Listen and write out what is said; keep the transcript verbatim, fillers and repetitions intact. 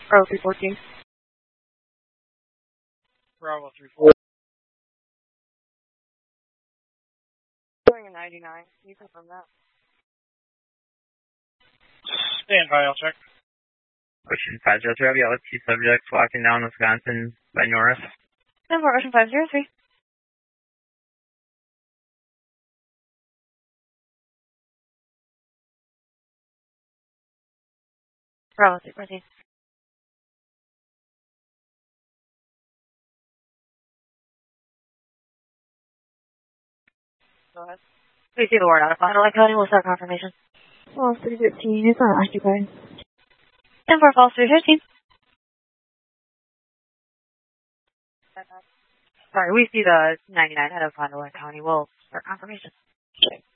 Bravo three fourteen. Bravo three fourteen. Going a ninety-nine. Can you confirm that? Stand by, I'll check. Ocean five zero three, I'll be out with two subjects walking down Wisconsin by Norris. Stand for Ocean five zero three. Bravo three fourteen. Go ahead. Please see the word out of Fond du Lac County. We'll start confirmation. False three fifteen. It's not occupied. Stand for false three fifteen. Sorry, we see the ninety-nine head of Fond du Lac County. We'll start confirmation.